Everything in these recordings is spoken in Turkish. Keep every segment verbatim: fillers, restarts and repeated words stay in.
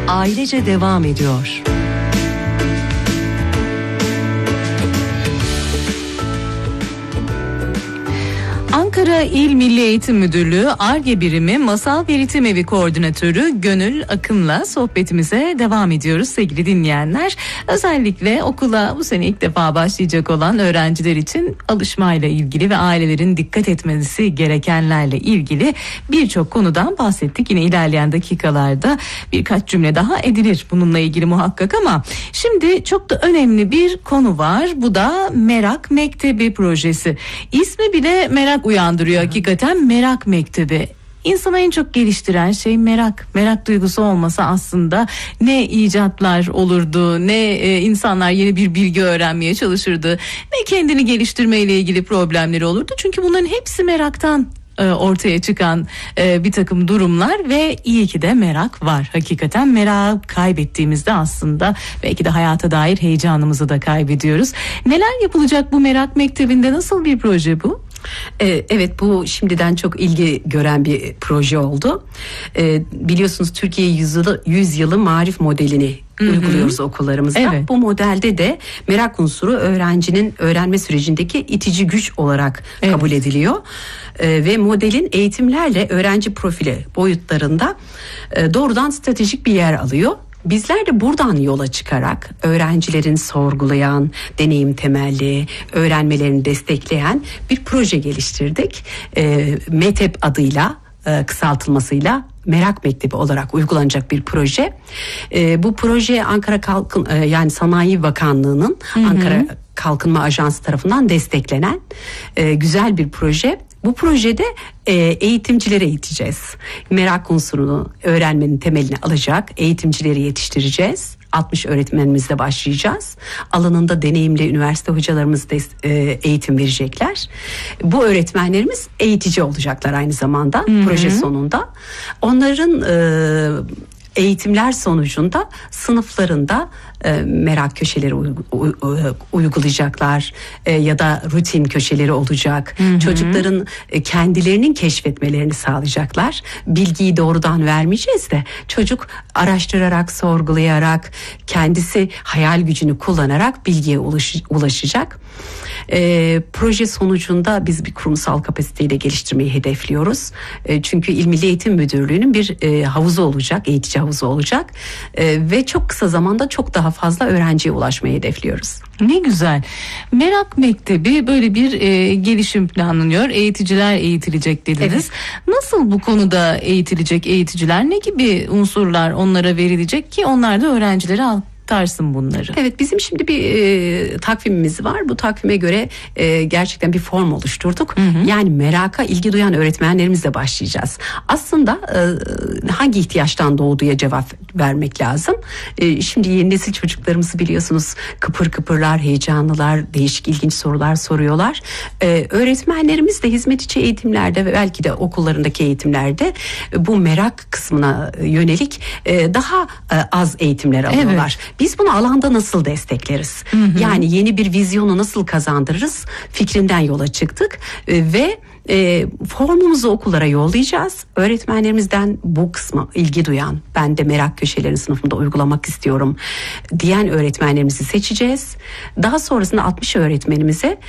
ailece devam ediyor. Ankara İl Milli Eğitim Müdürlüğü Ar-Ge Birimi Masal Veritim Evi Koordinatörü Gönül Akın'la sohbetimize devam ediyoruz sevgili dinleyenler. Özellikle okula bu sene ilk defa başlayacak olan öğrenciler için alışmayla ilgili ve ailelerin dikkat etmesi gerekenlerle ilgili birçok konudan bahsettik. Yine ilerleyen dakikalarda birkaç cümle daha edilir bununla ilgili muhakkak, ama şimdi çok da önemli bir konu var. Bu da Merak Mektebi projesi. İsmi bile merak uyandırıyor hakikaten. Merak Mektebi. İnsanı en çok geliştiren şey merak. Merak duygusu olmasa aslında ne icatlar olurdu, ne e, insanlar yeni bir bilgi öğrenmeye çalışırdı, ne kendini geliştirmeyle ilgili problemleri olurdu. Çünkü bunların hepsi meraktan e, ortaya çıkan e, bir takım durumlar ve iyi ki de merak var. Hakikaten merak kaybettiğimizde aslında belki de hayata dair heyecanımızı da kaybediyoruz. Neler yapılacak bu Merak Mektebi'nde? Nasıl bir proje bu? Evet, bu şimdiden çok ilgi gören bir proje oldu. Biliyorsunuz Türkiye yüzyılı, yüzyılı marif modelini Hı-hı. uyguluyoruz okullarımızda. Evet. Bu modelde de merak unsuru öğrencinin öğrenme sürecindeki itici güç olarak evet. kabul ediliyor. Ve modelin eğitimlerle öğrenci profili boyutlarında doğrudan stratejik bir yer alıyor. Bizler de buradan yola çıkarak öğrencilerin sorgulayan, deneyim temelli, öğrenmelerini destekleyen bir proje geliştirdik. E, METEB adıyla, e, kısaltılmasıyla Merak Mektebi olarak uygulanacak bir proje. E, bu proje Ankara Kalkın, e, yani Sanayi Bakanlığı'nın hı hı. Ankara Kalkınma Ajansı tarafından desteklenen e, güzel bir proje. Bu projede e, eğitimcileri eğiteceğiz. Merak unsurunu öğrenmenin temelini alacak eğitimcileri yetiştireceğiz. altmış öğretmenimizle başlayacağız. Alanında deneyimli üniversite hocalarımız da e, eğitim verecekler. Bu öğretmenlerimiz eğitici olacaklar aynı zamanda Hı-hı. proje sonunda. Onların e, eğitimler sonucunda sınıflarında e, merak köşeleri uy- uy- uygulayacaklar e, ya da rutin köşeleri olacak. Hı hı. Çocukların e, kendilerinin keşfetmelerini sağlayacaklar. Bilgiyi doğrudan vermeyeceğiz de çocuk araştırarak, sorgulayarak, kendisi hayal gücünü kullanarak bilgiye ulaş- ulaşacak. E, proje sonucunda biz bir kurumsal kapasiteyi de geliştirmeyi hedefliyoruz. E, çünkü İl Milli Eğitim Müdürlüğü'nün bir e, havuzu olacak, eğitici havuzu olacak e, ve çok kısa zamanda çok daha fazla öğrenciye ulaşmayı hedefliyoruz. Ne güzel. Merak Mektebi böyle bir e, gelişim planlanıyor. Eğiticiler eğitilecek dediniz. Evet. Nasıl bu konuda eğitilecek eğiticiler? Ne gibi unsurlar onlara verilecek ki onlar da öğrencilere al? Tarsın bunları. Evet, bizim şimdi bir e, takvimimiz var. Bu takvime göre e, gerçekten bir form oluşturduk. Hı hı. Yani meraka ilgi duyan öğretmenlerimizle başlayacağız. Aslında e, hangi ihtiyaçtan doğduğya cevap vermek lazım. E, şimdi yeni nesil çocuklarımızı biliyorsunuz, kıpır kıpırlar, heyecanlılar, değişik ilginç sorular soruyorlar. E, öğretmenlerimiz de hizmet içi eğitimlerde ve belki de okullarındaki eğitimlerde e, bu merak kısmına yönelik e, daha e, az eğitimler alıyorlar. Evet. Biz bunu alanda nasıl destekleriz? Hı hı. Yani yeni bir vizyonu nasıl kazandırırız? Fikrinden yola çıktık e, ve e, formumuzu okullara yollayacağız. Öğretmenlerimizden bu kısma ilgi duyan, ben de merak köşelerini sınıfımda uygulamak istiyorum diyen öğretmenlerimizi seçeceğiz. Daha sonrasında altmış öğretmenimize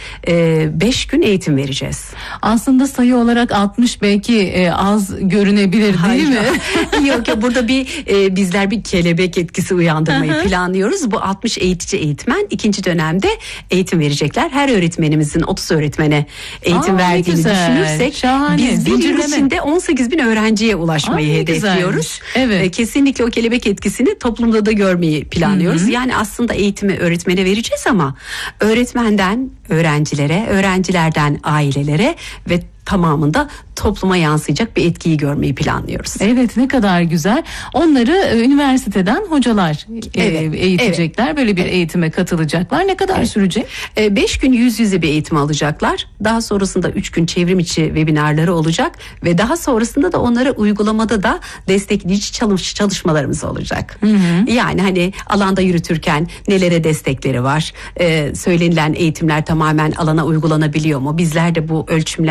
beş gün eğitim vereceğiz. Aslında sayı olarak altmış belki e, az görünebilir değil Hayır. mi? Yok ya, burada bir e, bizler bir kelebek etkisi uyandırmayı planlıyoruz. Bu altmış eğitici eğitmen ikinci dönemde eğitim verecekler. Her öğretmenimizin otuz öğretmene eğitim Aa, verdiğini düşünürsek Şahane. biz bir yıl içinde on sekiz bin öğrenciye ulaşmayı Aa, hedefliyoruz. Evet. E, kesinlikle o kelebek etkisini toplumda da görmeyi planlıyoruz. Hı-hı. Yani aslında eğitimi öğretmene vereceğiz ama öğretmenden öğrencilere, öğrencilerden ailelere ve tamamında topluma yansıyacak bir etkiyi görmeyi planlıyoruz. Evet, ne kadar güzel. Onları e, üniversiteden hocalar e, evet, eğitecekler. Evet. Böyle bir evet. eğitime katılacaklar. Ne kadar evet. sürecek? E, beş gün yüz yüze bir eğitim alacaklar. Daha sonrasında üç gün çevrim içi webinarları olacak ve daha sonrasında da onları uygulamada da destekleyici çalış, çalışmalarımız olacak. Hı hı. Yani hani alanda yürütürken nelere destekleri var? E, söylenilen eğitimler tamamen alana uygulanabiliyor mu? Bizler de bu ölçümlerle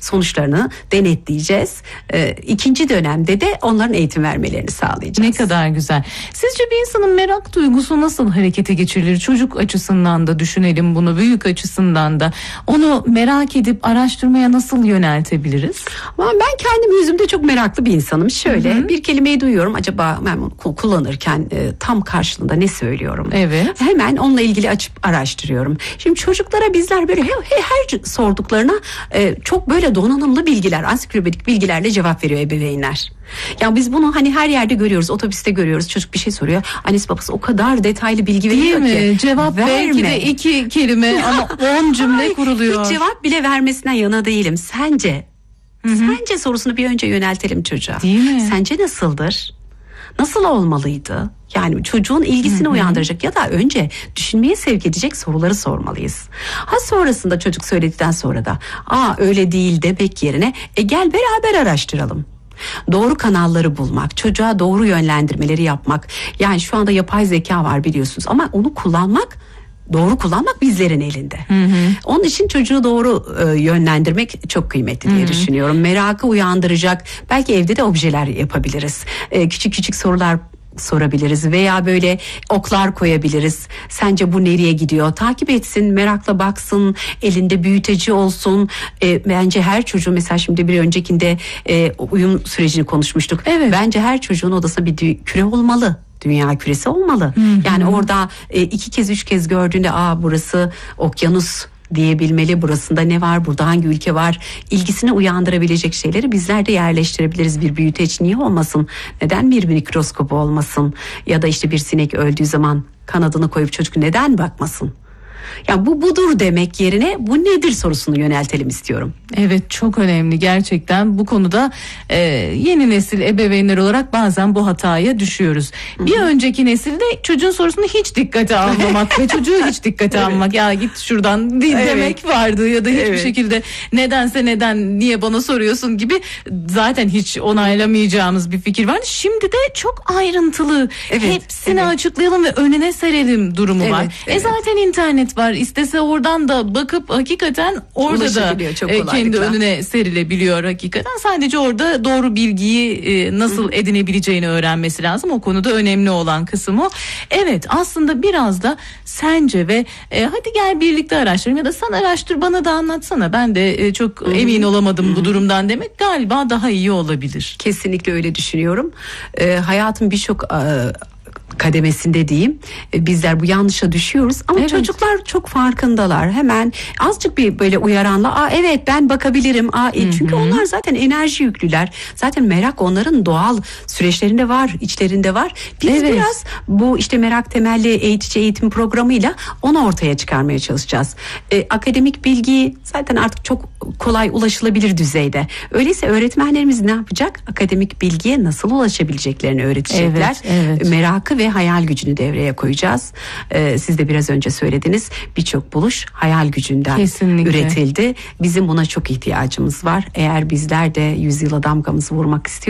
sonuçlarını denetleyeceğiz. E, ikinci dönemde de onların eğitim vermelerini sağlayacağız. Ne kadar güzel. Sizce bir insanın merak duygusu nasıl harekete geçirilir? Çocuk açısından da düşünelim bunu, büyük açısından da. Onu merak edip araştırmaya nasıl yöneltebiliriz? Ama ben kendim yüzümde çok meraklı bir insanım. Şöyle, hı hı, bir kelimeyi duyuyorum. Acaba ben kullanırken e, tam karşılığında ne söylüyorum? Evet. Hemen onunla ilgili açıp araştırıyorum. Şimdi çocuklara bizler böyle her, her sorduklarına e, çok böyle donanımlı bilgiler, ansiklopedik bilgilerle cevap veriyor ebeveynler. Ya biz bunu hani her yerde görüyoruz, otobüste görüyoruz. Çocuk bir şey soruyor. Annesi babası o kadar detaylı bilgi veriyor Değil mi? ki. Cevap verme. Belki de iki kelime ama on cümle kuruluyor. Hiç cevap bile vermesinden yana değilim. Sence? Hı-hı. Sence sorusunu bir önce yöneltelim çocuğa. Değil mi? Sence nasıldır? Nasıl olmalıydı? Yani çocuğun ilgisini, hı-hı, uyandıracak ya da önce düşünmeye sevk edecek soruları sormalıyız. Ha sonrasında çocuk söyledikten sonra da aa öyle değil demek yerine e gel beraber araştıralım. Doğru kanalları bulmak, çocuğa doğru yönlendirmeleri yapmak. Yani şu anda yapay zeka var biliyorsunuz ama onu kullanmak, doğru kullanmak bizlerin elinde. Hı hı. Onun için çocuğu doğru e, yönlendirmek çok kıymetli diye, hı hı, düşünüyorum. Merakı uyandıracak, belki evde de objeler yapabiliriz. E, küçük küçük sorular sorabiliriz veya böyle oklar koyabiliriz. Sence bu nereye gidiyor? Takip etsin, merakla baksın, elinde büyüteci olsun. E, bence her çocuğun, mesela şimdi bir öncekinde e, uyum sürecini konuşmuştuk. Evet. Bence her çocuğun odasında bir dü- küre olmalı. Dünya küresi olmalı. Hı hı. Yani orada e, iki kez üç kez gördüğünde aa burası okyanus diyebilmeli, burasında ne var, burada hangi ülke var, ilgisini uyandırabilecek şeyleri bizler de yerleştirebiliriz. Bir büyüteç niye olmasın, neden bir mikroskop olmasın, ya da işte bir sinek öldüğü zaman kanadını koyup çocuk neden bakmasın. Yani bu budur demek yerine bu nedir sorusunu yöneltelim istiyorum. Evet, çok önemli gerçekten bu konuda. e, yeni nesil ebeveynler olarak bazen bu hataya düşüyoruz. Hı-hı. Bir önceki nesilde çocuğun sorusunu hiç dikkate almamak ve çocuğu hiç dikkate evet. almak, ya git şuradan evet. demek vardı ya da hiçbir evet. şekilde nedense neden, niye bana soruyorsun gibi zaten hiç onaylamayacağımız bir fikir var. Şimdi de çok ayrıntılı, evet. hepsini evet. açıklayalım ve önüne serelim durumu evet. var. Evet. E zaten internet var. İstese oradan da bakıp hakikaten orada da e, kendi önüne serilebiliyor hakikaten. Sadece orada doğru bilgiyi e, nasıl Hı-hı. edinebileceğini öğrenmesi lazım. O konuda önemli olan kısım o. Evet, aslında biraz da sence ve e, hadi gel birlikte araştıralım ya da sen araştır bana da anlatsana. Ben de e, çok Hı-hı. emin olamadım Hı-hı. bu durumdan demek galiba daha iyi olabilir. Kesinlikle öyle düşünüyorum. E, hayatın birçok e, kademesinde diyeyim, bizler bu yanlışa düşüyoruz ama evet. çocuklar çok farkındalar. Hemen azıcık bir böyle uyaranla aa evet ben bakabilirim. Aa e, çünkü onlar zaten enerji yüklüler. Zaten merak onların doğal süreçlerinde var, içlerinde var. Biz evet. biraz bu işte merak temelli eğitici eğitim programıyla onu ortaya çıkarmaya çalışacağız. E, akademik bilgi zaten artık çok kolay ulaşılabilir düzeyde. Öyleyse öğretmenlerimiz ne yapacak? Akademik bilgiye nasıl ulaşabileceklerini öğretecekler. Evet, evet. Merakı ve hayal gücünü devreye koyacağız. Ee, siz de biraz önce söylediniz. Birçok buluş hayal gücünden Kesinlikle. üretildi. Bizim buna çok ihtiyacımız var. Eğer bizler de yüzyıla damgamızı vurmak istiyorsak